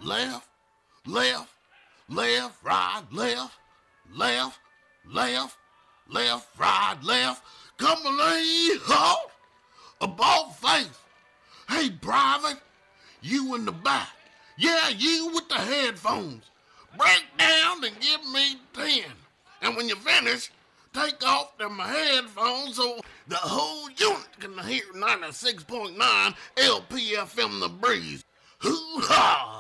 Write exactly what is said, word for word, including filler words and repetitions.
left, left, left, right, left, left, left, left, right, left. Come on, halt, about face. Hey, Private, you in the back. Yeah, you with the headphones. Break down and give me ten. And when you finish, take off them headphones so the whole unit can hear ninety-six point nine L P F M The Breeze. Hoo-ha!